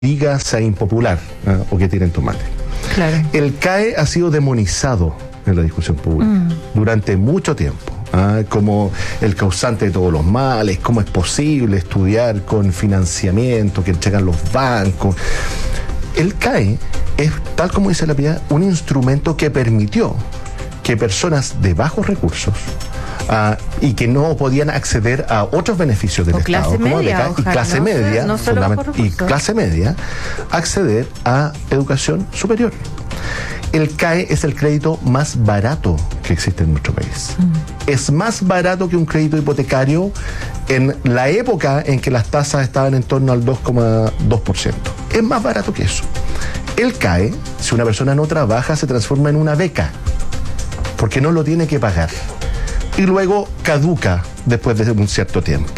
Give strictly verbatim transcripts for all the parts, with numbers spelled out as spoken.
diga sea impopular, ¿eh? o que tiren tomate. Claro. El C A E ha sido demonizado en la discusión pública mm. durante mucho tiempo. ¿Ah? Como el causante de todos los males, cómo es posible estudiar con financiamiento que entregan los bancos. El C A E es, tal como dice la piedad, un instrumento que permitió que personas de bajos recursos Uh, y que no podían acceder a otros beneficios del o Estado, clase como media, becas, y ojalá, clase no, media, no solo bajo y clase media, acceder a educación superior. El C A E es el crédito más barato que existe en nuestro país. Mm. Es más barato que un crédito hipotecario en la época en que las tasas estaban en torno al dos coma dos por ciento. Es más barato que eso. El C A E, si una persona no trabaja, se transforma en una beca, porque no lo tiene que pagar. Y luego caduca después de un cierto tiempo.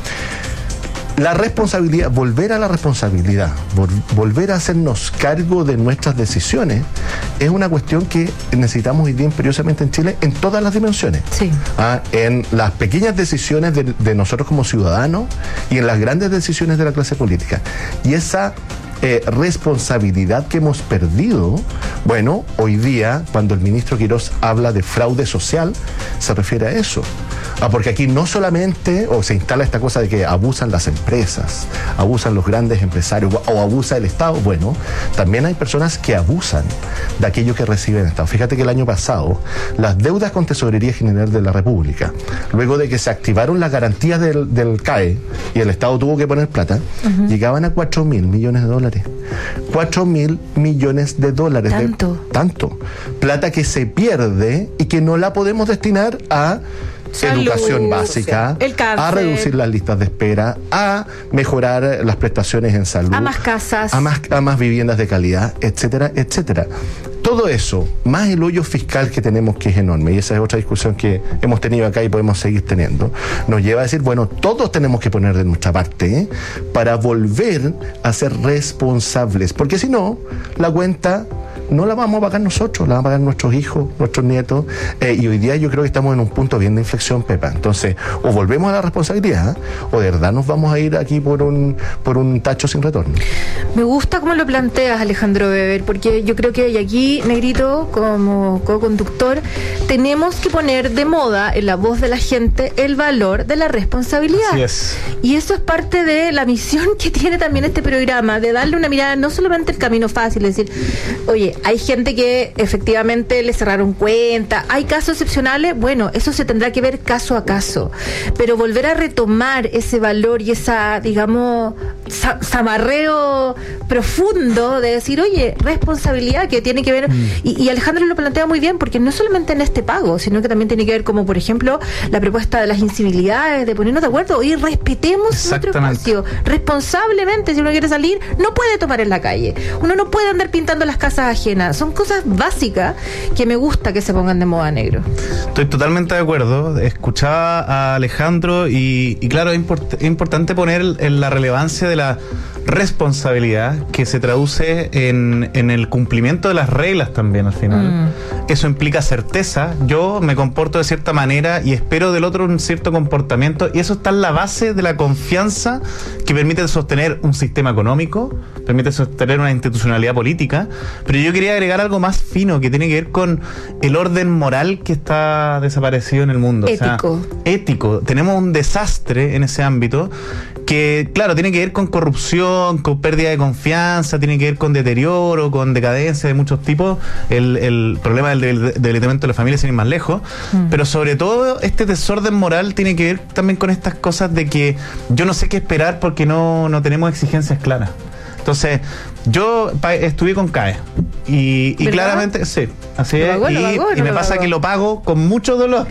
La responsabilidad, volver a la responsabilidad, vol, volver a hacernos cargo de nuestras decisiones, es una cuestión que necesitamos hoy día imperiosamente en Chile en todas las dimensiones. Sí. Ah, en las pequeñas decisiones de, de nosotros como ciudadanos y en las grandes decisiones de la clase política. Y esa Eh, responsabilidad que hemos perdido, bueno, hoy día, cuando el ministro Quirós habla de fraude social, se refiere a eso. Ah, porque aquí no solamente o se instala esta cosa de que abusan las empresas, abusan los grandes empresarios o abusa el Estado. Bueno, también hay personas que abusan de aquello que reciben el Estado. Fíjate que el año pasado, las deudas con Tesorería General de la República, luego de que se activaron las garantías del, del C A E y el Estado tuvo que poner plata, uh-huh. llegaban a cuatro mil millones de dólares. cuatro mil millones de dólares. Tanto. De, tanto. Plata que se pierde y que no la podemos destinar a salud, educación básica, el cáncer, a reducir las listas de espera, a mejorar las prestaciones en salud, a más casas, a más, a más viviendas de calidad, etcétera, etcétera. Todo eso, más el hoyo fiscal que tenemos, que es enorme, y esa es otra discusión que hemos tenido acá y podemos seguir teniendo, nos lleva a decir, bueno, todos tenemos que poner de nuestra parte ¿eh? para volver a ser responsables, porque si no, la cuenta no la vamos a pagar nosotros, la van a pagar nuestros hijos, nuestros nietos, eh, y hoy día yo creo que estamos en un punto bien de inflexión, Pepa. Entonces, o volvemos a la responsabilidad, o de verdad nos vamos a ir aquí por un por un tacho sin retorno. Me gusta cómo lo planteas, Alejandro Weber, porque yo creo que aquí, Negrito, como co-conductor, tenemos que poner de moda en la voz de la gente el valor de la responsabilidad. Así es. Y eso es parte de la misión que tiene también este programa, de darle una mirada no solamente el camino fácil, es decir, oye, hay gente que efectivamente le cerraron cuenta, hay casos excepcionales, bueno, eso se tendrá que ver caso a caso, pero volver a retomar ese valor y esa, digamos, sa- zamarreo profundo de decir, oye, responsabilidad que tiene que ver, mm. y, y Alejandro lo plantea muy bien, porque no solamente en este pago, sino que también tiene que ver como, por ejemplo, la propuesta de las incivilidades, de ponernos de acuerdo y respetemos nuestro espacio, responsablemente. Si uno quiere salir, no puede tomar en la calle, uno no puede andar pintando las casas ajenas. Son cosas básicas que me gusta que se pongan de moda, Negro. Estoy totalmente de acuerdo. Escuchaba a Alejandro y, y claro, es import- importante poner en la relevancia de la responsabilidad que se traduce en, en el cumplimiento de las reglas también al final. Mm. Eso implica certeza. Yo me comporto de cierta manera y espero del otro un cierto comportamiento, y eso está en la base de la confianza que permite sostener un sistema económico, permite sostener una institucionalidad política. Pero yo quería agregar algo más fino que tiene que ver con el orden moral que está desaparecido en el mundo. Ético. O sea, ético. Tenemos un desastre en ese ámbito que, claro, tiene que ver con corrupción, con pérdida de confianza, tiene que ver con deterioro, con decadencia de muchos tipos, el, el problema del debilitamiento de la familia sin ir más lejos, mm. pero sobre todo este desorden moral tiene que ver también con estas cosas de que yo no sé qué esperar porque no, no tenemos exigencias claras. Entonces, yo pa- estudié con C A E y, y claramente, sí, así es, pagó, y, pagó, y me pasa pagó. que lo pago con mucho dolor,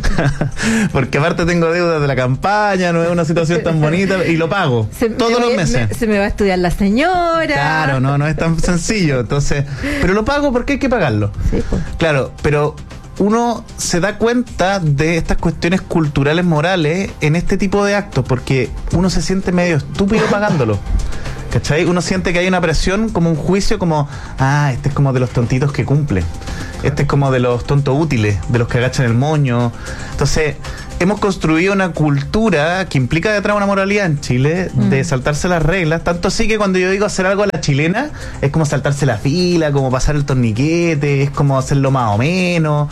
porque aparte tengo deudas de la campaña, no es una situación tan bonita, y lo pago se, todos me, los meses. Me, se me va a estudiar la señora. Claro, no, no es tan sencillo, entonces, pero lo pago porque hay que pagarlo. Sí, pues. Claro, pero uno se da cuenta de estas cuestiones culturales, morales, en este tipo de actos, porque uno se siente medio estúpido pagándolo. ¿Cachai? Uno siente que hay una presión, como un juicio, como, ah, este es como de los tontitos que cumplen. Este es como de los tontos útiles, de los que agachan el moño. Entonces, hemos construido una cultura que implica detrás una moralidad en Chile mm. de saltarse las reglas, tanto así que cuando yo digo hacer algo a la chilena, es como saltarse la fila, como pasar el torniquete, es como hacerlo más o menos.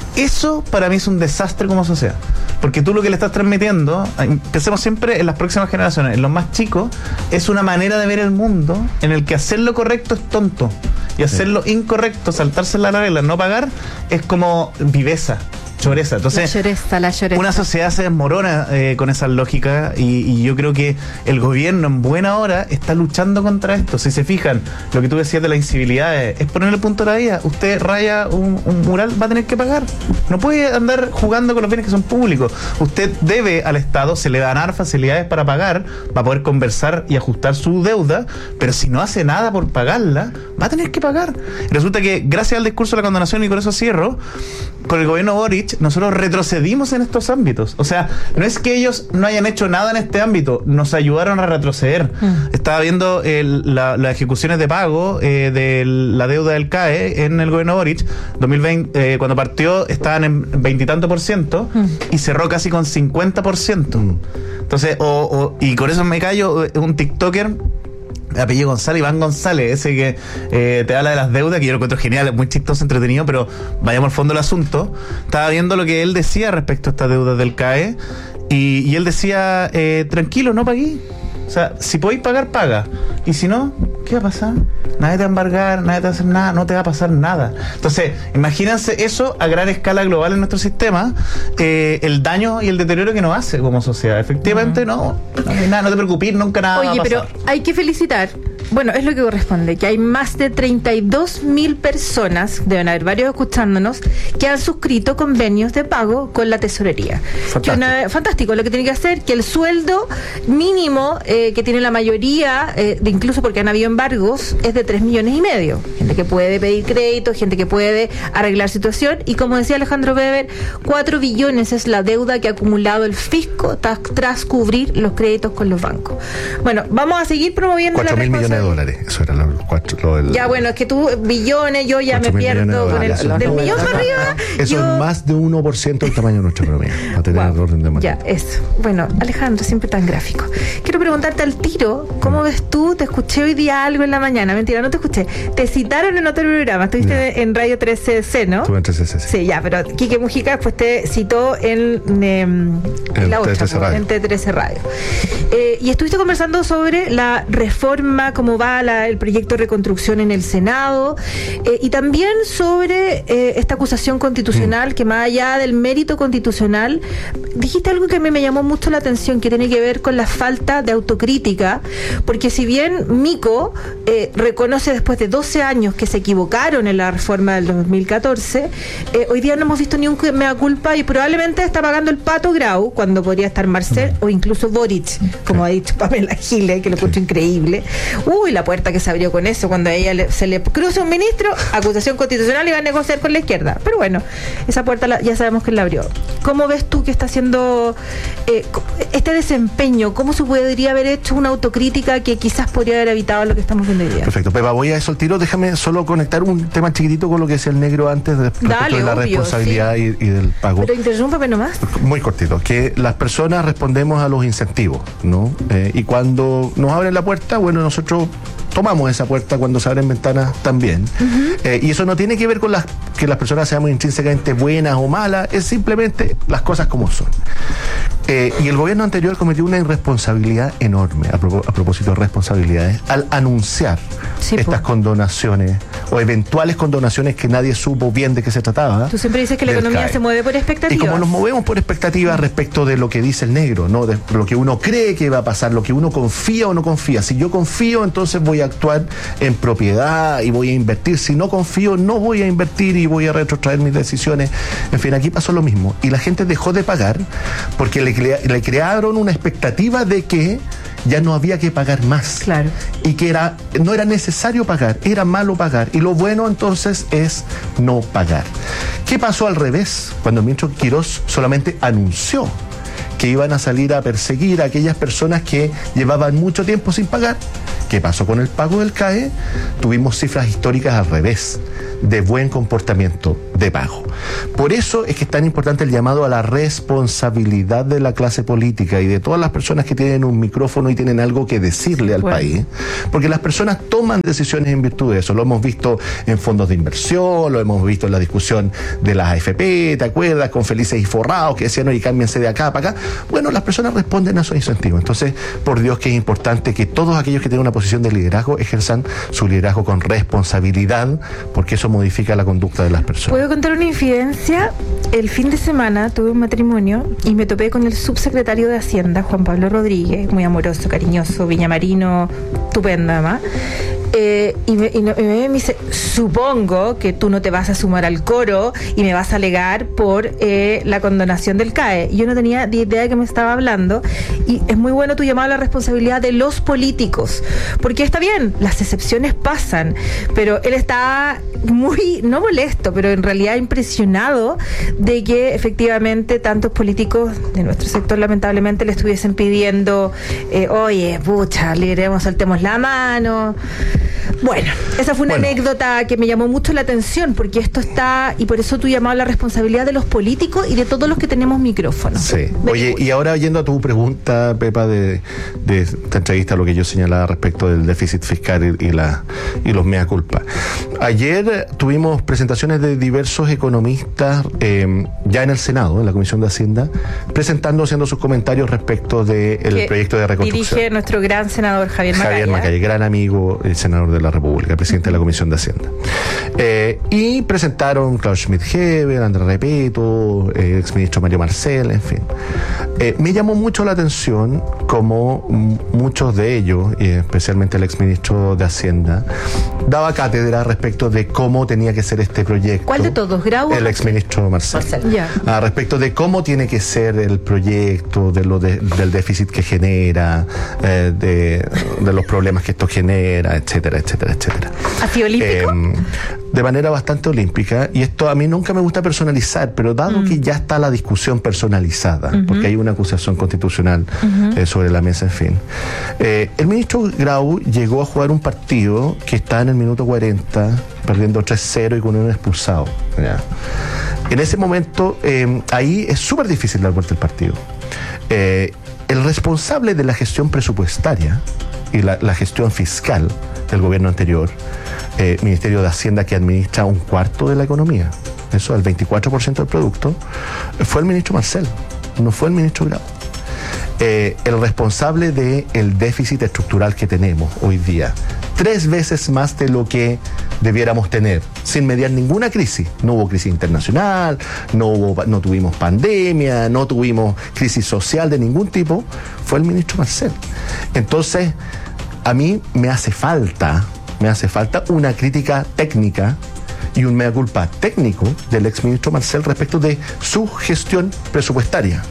Eso para mí es un desastre como sociedad, porque tú lo que le estás transmitiendo, pensemos siempre en las próximas generaciones, en los más chicos, es una manera de ver el mundo en el que hacer lo correcto es tonto y hacerlo sí. incorrecto, saltarse la regla, no pagar, es como viveza, choreza. Entonces, la choreza, la choreza. Una sociedad se desmorona eh, con esa lógica y, y yo creo que el gobierno en buena hora está luchando contra esto. Si se fijan, lo que tú decías de la incivilidad es, es ponerle punto a la vida. Usted raya un, un mural, va a tener que pagar. No puede andar jugando con los bienes que son públicos. Usted debe al Estado, se le dan facilidades para pagar, va a poder conversar y ajustar su deuda, pero si no hace nada por pagarla, va a tener que pagar. Y resulta que gracias al discurso de la condonación, y con eso cierro, con el gobierno Boric, nosotros retrocedimos en estos ámbitos. O sea, no es que ellos no hayan hecho nada en este ámbito, nos ayudaron a retroceder. Mm. Estaba viendo el, la, las ejecuciones de pago eh, de la deuda del C A E en el gobierno Boric. dos mil veinte, eh, cuando partió, estaban en veintitantos por ciento mm. y cerró casi con cincuenta por ciento. Mm. Entonces, o, o, y con eso me callo, un TikToker apellido González, Iván González, ese que eh, te habla de las deudas, que yo lo encuentro genial, es muy chistoso, entretenido, pero vayamos al fondo del asunto. Estaba viendo lo que él decía respecto a estas deudas del C A E y, y él decía, eh, tranquilo, no pagué. O sea, si podéis pagar, paga. Y si no, ¿qué va a pasar? Nadie te va a embargar, nadie te va a hacer nada, no te va a pasar nada. Entonces, imagínense eso a gran escala global en nuestro sistema, eh, el daño y el deterioro que nos hace como sociedad. Efectivamente, uh-huh. no, no hay nada, no te preocupes, nunca nada Oye, va a pasar. Pero hay que felicitar. Bueno, es lo que corresponde, que hay más de treinta y dos mil personas, deben haber varios escuchándonos, que han suscrito convenios de pago con la tesorería. Fantástico. Que una, fantástico, lo que tiene que hacer, que el sueldo mínimo eh, que tiene la mayoría, eh, de incluso porque han habido embargos, es de tres millones y medio. Gente que puede pedir crédito, gente que puede arreglar situación, y como decía Alejandro Weber, cuatro billones es la deuda que ha acumulado el fisco tras, tras cubrir los créditos con los bancos. Bueno, vamos a seguir promoviendo cuatro mil millones de dólares, eso era lo, cuatro, lo del, ya bueno, es que tú billones, yo ya me pierdo con el, no, del no, millón no, para arriba. Eso yo... es más de uno por ciento del tamaño de nuestra economía, para tener wow, el orden de magnitud. Ya, eso. Bueno, Alejandro, siempre tan gráfico. Quiero preguntarte al tiro, ¿cómo mm. ves tú? Te escuché hoy día algo en la mañana, mentira, no te escuché. Te citaron en otro programa, estuviste no. en Radio trece C, ¿no? Estuve en trece C, sí. Sí, ya, pero Quique Mujica después te citó en, en, en la otra, en T trece Radio. Eh, y estuviste conversando sobre la reforma, cómo va la, el proyecto de reconstrucción en el Senado, eh, y también sobre eh, esta acusación constitucional mm. que más allá del mérito constitucional, dijiste algo que a mí me llamó mucho la atención, que tiene que ver con la falta de autocrítica, porque si bien Mico eh, reconoce después de doce años que se equivocaron en la reforma del dos mil catorce, eh, hoy día no hemos visto ni un mea culpa y probablemente está pagando el pato Grau cuando podría estar Marcel o incluso Boric, como ha dicho Pamela Giles, que lo encuentro increíble. Uy, la puerta que se abrió con eso, cuando a ella le, se le cruza un ministro, acusación constitucional y va a negociar con la izquierda. Pero bueno, esa puerta la, ya sabemos que la abrió. ¿Cómo ves tú que está haciendo eh, este desempeño? ¿Cómo se podría haber hecho una autocrítica que quizás podría haber evitado lo que estamos viendo hoy día? Perfecto, Pepa, voy a eso al tiro. Déjame solo conectar un tema chiquitito con lo que decía el negro antes de, Dale, de la obvio, responsabilidad sí. y, y del pago. Pero interrúmpame nomás. Muy cortito, que las personas respondemos a los incentivos, ¿no? Eh, y cuando nos abren la puerta, bueno, nosotros tomamos esa puerta cuando se abren ventanas también. Uh-huh. Eh, y eso no tiene que ver con las que las personas seamos intrínsecamente buenas o malas, es simplemente las cosas como son. Eh, y el gobierno anterior cometió una irresponsabilidad enorme, a, pro, a propósito de responsabilidades, al anunciar sí, estas po. condonaciones o eventuales condonaciones que nadie supo bien de qué se trataba. Tú siempre dices que la economía C A E se mueve por expectativas. Y como nos movemos por expectativas respecto de lo que dice el negro, ¿no? De lo que uno cree que va a pasar, lo que uno confía o no confía. Si yo confío, entonces voy a actuar en propiedad y voy a invertir. Si no confío, no voy a invertir y voy a retrotraer mis decisiones. En fin, aquí pasó lo mismo. Y la gente dejó de pagar porque le, le crearon una expectativa de que ya no había que pagar más. Claro. Y que era, no era necesario pagar, era malo pagar. Y lo bueno entonces es no pagar. ¿Qué pasó al revés? Cuando el ministro Quirós solamente anunció que iban a salir a perseguir a aquellas personas que llevaban mucho tiempo sin pagar, ¿Qué pasó con el pago del C A E? Tuvimos cifras históricas al revés, de buen comportamiento de pago. Por eso es que es tan importante el llamado a la responsabilidad de la clase política y de todas las personas que tienen un micrófono y tienen algo que decirle al bueno. país, porque las personas toman decisiones en virtud de eso. Lo hemos visto en fondos de inversión, lo hemos visto en la discusión de las A F P, ¿te acuerdas? Con Felices y Forrados, que decían, oye, cámbiense de acá para acá. Bueno, las personas responden a esos incentivos. Entonces, por Dios que es importante que todos aquellos que tienen una posición de liderazgo ejerzan su liderazgo con responsabilidad, porque eso modifica la conducta de las personas. ¿Puedo contar una infidencia? El fin de semana tuve un matrimonio y me topé con el subsecretario de Hacienda, Juan Pablo Rodríguez, muy amoroso, cariñoso, villamarino, estupendo además. Eh, y, me, y, no, y me dice, supongo que tú no te vas a sumar al coro y me vas a alegar por eh, la condonación del C A E. Y yo no tenía ni idea de qué me estaba hablando, y es muy bueno tu llamado a la responsabilidad de los políticos, porque está bien, las excepciones pasan, pero él está muy, no molesto, pero en realidad impresionado de que efectivamente tantos políticos de nuestro sector lamentablemente le estuviesen pidiendo, eh, oye, pucha, lideremos, soltemos la mano. Bueno, esa fue una bueno. anécdota que me llamó mucho la atención, porque esto está, y por eso tú llamabas la responsabilidad de los políticos y de todos los que tenemos micrófonos. Sí. Oye, y ahora yendo a tu pregunta, Pepa, de, de esta entrevista, lo que yo señalaba respecto del déficit fiscal y, y, la, y los mea culpa. Ayer tuvimos presentaciones de diversos economistas eh, ya en el Senado, en la Comisión de Hacienda, presentando, haciendo sus comentarios respecto del proyecto de reconstrucción. Dirige nuestro gran senador Javier Macaya. Javier Macaya, gran amigo, el senador de la República, presidente de la Comisión de Hacienda. Eh, y presentaron Klaus Schmidt-Hebel, Andrés Repeto, eh, exministro Mario Marcel, en fin. Eh, me llamó mucho la atención como m- muchos de ellos, y especialmente el exministro de Hacienda, daba cátedra respecto de cómo tenía que ser este proyecto. ¿Cuál de todos? ¿Grau? El exministro Marcel. Marcel. Ya. Ah, respecto de cómo tiene que ser el proyecto, de lo de, del déficit que genera, eh, de, de los problemas que esto genera, etcétera, etcétera, etcétera. ¿Así olímpico? Eh, de manera bastante olímpica, y esto a mí nunca me gusta personalizar, pero dado mm. que ya está la discusión personalizada, uh-huh. porque hay una acusación constitucional uh-huh. eh, sobre la mesa, en fin. Eh, el ministro Grau llegó a jugar un partido que está en el minuto cuarenta, perdiendo tres cero y con un expulsado. ¿Ya? En ese momento, eh, ahí es súper difícil dar vuelta el partido. Eh, el responsable de la gestión presupuestaria y la, la gestión fiscal del gobierno anterior, eh, Ministerio de Hacienda, que administra un cuarto de la economía, eso, el veinticuatro por ciento del producto, fue el ministro Marcel, no fue el ministro Grau. Eh, el responsable del déficit estructural que tenemos hoy día, tres veces más de lo que debiéramos tener, sin mediar ninguna crisis. No hubo crisis internacional, no hubo, no tuvimos pandemia, no tuvimos crisis social de ningún tipo, fue el ministro Marcel. Entonces, a mí me hace falta, me hace falta una crítica técnica y un mea culpa técnico del exministro Marcel respecto de su gestión presupuestaria.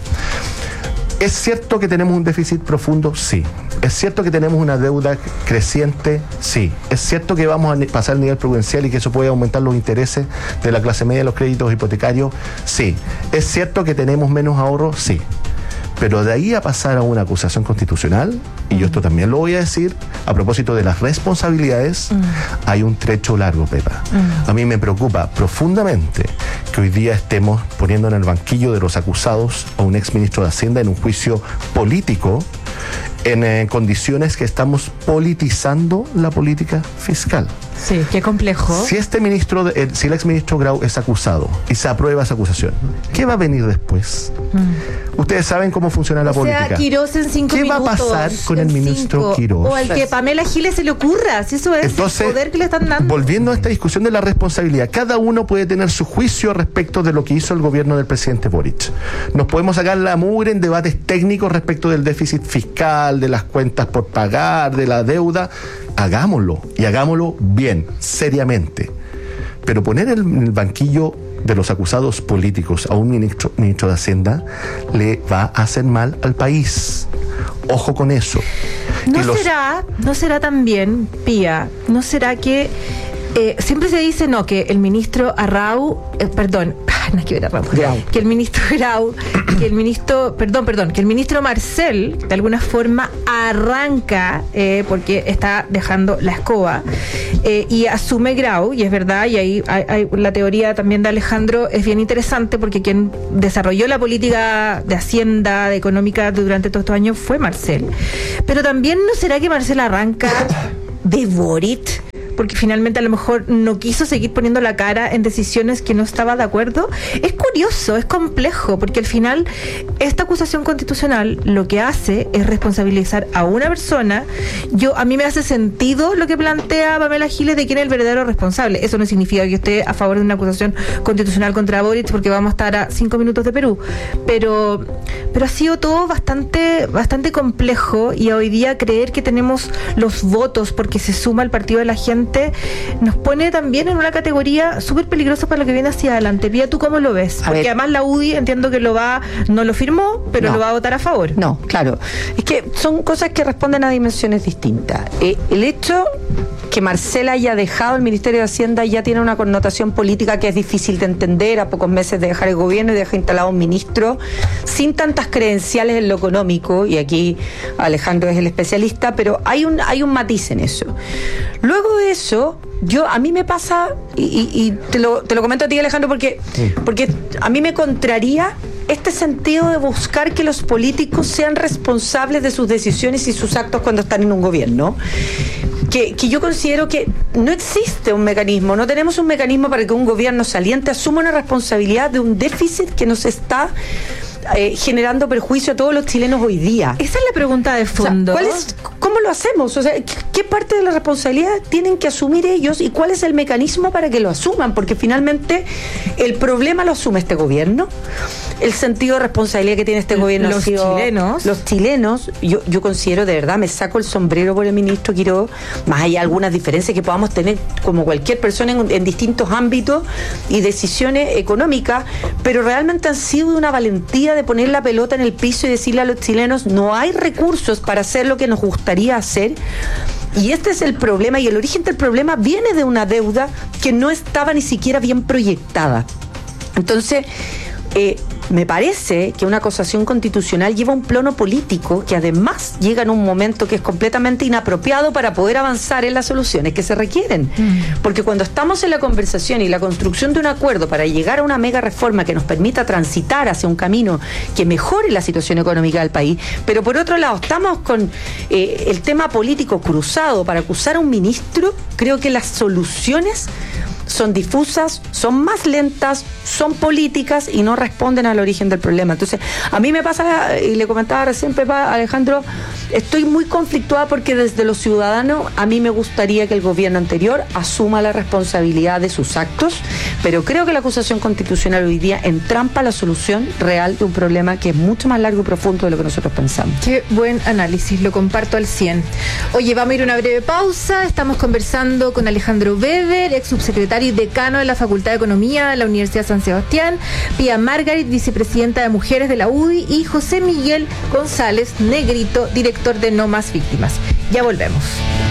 ¿Es cierto que tenemos un déficit profundo? Sí. ¿Es cierto que tenemos una deuda creciente? Sí. ¿Es cierto que vamos a pasar el nivel prudencial y que eso puede aumentar los intereses de la clase media, los créditos hipotecarios? Sí. ¿Es cierto que tenemos menos ahorro? Sí. Pero de ahí a pasar a una acusación constitucional, y yo esto también lo voy a decir, a propósito de las responsabilidades, mm. hay un trecho largo, Pepa. Mm. A mí me preocupa profundamente que hoy día estemos poniendo en el banquillo de los acusados a un exministro de Hacienda en un juicio político, en eh, condiciones que estamos politizando la política fiscal. Sí, qué complejo. Si este ministro, de, el, si el exministro Grau es acusado y se aprueba esa acusación, ¿qué va a venir después? Mm. Ustedes saben cómo funciona la o política. Sea, Quirós en cinco ¿Qué minutos, va a pasar con el ministro cinco, Quirós? O al que Pamela Giles se le ocurra, si eso es Entonces, el poder que le están dando. Volviendo a esta discusión de la responsabilidad, cada uno puede tener su juicio respecto de lo que hizo el gobierno del presidente Boric. Nos podemos sacar la mugre en debates técnicos respecto del déficit fiscal, de las cuentas por pagar, de la deuda. Hagámoslo, y hagámoslo bien, seriamente. Pero poner en el banquillo de los acusados políticos a un ministro, ministro de Hacienda le va a hacer mal al país. Ojo con eso. ¿No los... será, no será también, Pía, no será que Eh, siempre se dice, no, que el ministro Arrau, eh, perdón, no hay que ver Arrau, Grau. que el ministro Grau, que el ministro, perdón, perdón, que el ministro Marcel, de alguna forma, arranca, eh, porque está dejando la escoba, eh, y asume Grau, y es verdad, y ahí hay, hay, la teoría también de Alejandro es bien interesante, porque quien desarrolló la política de Hacienda, de económica durante todos estos años fue Marcel. Pero también, ¿no será que Marcel arranca de Boric? Porque finalmente a lo mejor no quiso seguir poniendo la cara en decisiones que no estaba de acuerdo. Es curioso, es complejo, porque al final esta acusación constitucional lo que hace es responsabilizar a una persona. Yo A mí me hace sentido lo que plantea Pamela Giles de quién es el verdadero responsable. Eso no significa que yo esté a favor de una acusación constitucional contra Boric, porque vamos a estar a cinco minutos de Perú. Pero, pero ha sido todo bastante, bastante complejo, y hoy día creer que tenemos los votos porque se suma el partido de la gente nos pone también en una categoría súper peligrosa para lo que viene hacia adelante. Pía, ¿tú cómo lo ves? A Porque ver. además la U D I entiendo que lo va, no lo firmó, pero No. lo va a votar a favor. No, claro. Es que son cosas que responden a dimensiones distintas. Eh, el hecho que Marcela haya dejado el Ministerio de Hacienda ya tiene una connotación política que es difícil de entender a pocos meses de dejar el gobierno y dejar instalado un ministro sin tantas credenciales en lo económico, y aquí Alejandro es el especialista, pero hay un, hay un matiz en eso. Luego de eso, yo a mí me pasa, y, y, y te, lo, te lo comento a ti, Alejandro, porque, porque a mí me contraría este sentido de buscar que los políticos sean responsables de sus decisiones y sus actos cuando están en un gobierno. Que, que yo considero que no existe un mecanismo, no tenemos un mecanismo para que un gobierno saliente asuma una responsabilidad de un déficit que nos está eh, generando perjuicio a todos los chilenos hoy día. Esa es la pregunta de O sea, fondo. ¿cuál es, ¿cómo lo hacemos? O sea, ¿qué, qué parte de la responsabilidad tienen que asumir ellos y cuál es el mecanismo para que lo asuman? Porque finalmente el problema lo asume este gobierno. El sentido de responsabilidad que tiene este gobierno Los ha sido, chilenos. Los chilenos, yo, yo considero, de verdad, me saco el sombrero por el ministro Quiroga, más allá de algunas diferencias que podamos tener como cualquier persona en, en distintos ámbitos y decisiones económicas, pero realmente han sido de una valentía de poner la pelota en el piso y decirle a los chilenos, no hay recursos para hacer lo que nos gustaría hacer. Y este es el problema, y el origen del problema viene de una deuda que no estaba ni siquiera bien proyectada. Entonces, eh, me parece que una acusación constitucional lleva un plano político que además llega en un momento que es completamente inapropiado para poder avanzar en las soluciones que se requieren. Mm. Porque cuando estamos en la conversación y la construcción de un acuerdo para llegar a una mega reforma que nos permita transitar hacia un camino que mejore la situación económica del país, pero por otro lado estamos con eh, el tema político cruzado para acusar a un ministro, creo que las soluciones son difusas, son más lentas, son políticas y no responden al origen del problema. Entonces, a mí me pasa, y le comentaba recién Pepa, Alejandro, estoy muy conflictuada porque desde los ciudadanos a mí me gustaría que el gobierno anterior asuma la responsabilidad de sus actos, pero creo que la acusación constitucional hoy día entrampa la solución real de un problema que es mucho más largo y profundo de lo que nosotros pensamos. Qué buen análisis, lo comparto al cien. Oye, vamos a ir a una breve pausa. Estamos conversando con Alejandro Weber, ex subsecretario y decano de la Facultad de Economía de la Universidad San Sebastián, Pía Margarit, vicepresidenta de Mujeres de la U D I, y José Miguel González Negrito, director de No Más Víctimas. Ya volvemos.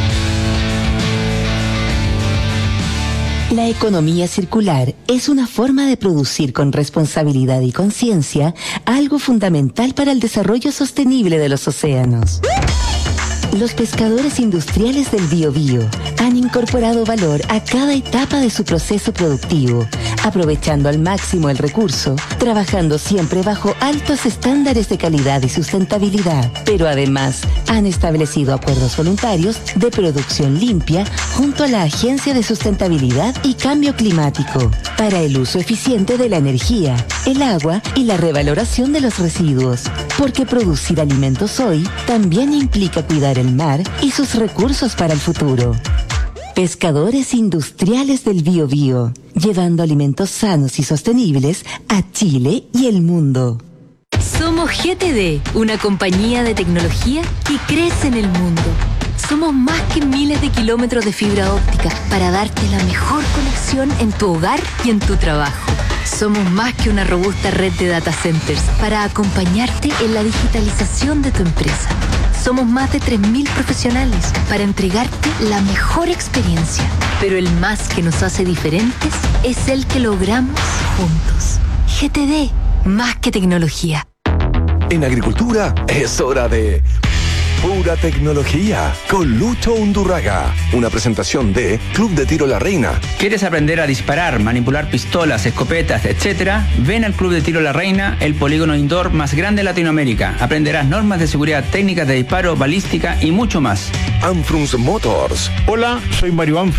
La economía circular es una forma de producir con responsabilidad y conciencia algo fundamental para el desarrollo sostenible de los océanos. Los pescadores industriales del Biobío han incorporado valor a cada etapa de su proceso productivo, aprovechando al máximo el recurso, trabajando siempre bajo altos estándares de calidad y sustentabilidad. Pero además, han establecido acuerdos voluntarios de producción limpia junto a la Agencia de Sustentabilidad y Cambio Climático para el uso eficiente de la energía, el agua y la revaloración de los residuos. Porque producir alimentos hoy también implica cuidar el mar y sus recursos para el futuro. Pescadores industriales del Biobío, llevando alimentos sanos y sostenibles a Chile y el mundo. Somos G T D, una compañía de tecnología que crece en el mundo. Somos más que miles de kilómetros de fibra óptica para darte la mejor conexión en tu hogar y en tu trabajo. Somos más que una robusta red de data centers para acompañarte en la digitalización de tu empresa. Somos más de tres mil profesionales para entregarte la mejor experiencia. Pero el más que nos hace diferentes es el que logramos juntos. G T D, más que tecnología. En agricultura es hora de Pura Tecnología con Lucho Undurraga. Una presentación de Club de Tiro La Reina. ¿Quieres aprender a disparar, manipular pistolas, escopetas, etcétera? Ven al Club de Tiro La Reina, el polígono indoor más grande de Latinoamérica. Aprenderás normas de seguridad, técnicas de disparo, balística y mucho más. Anfrunz Motors. Hola, soy Mario Anfrunz.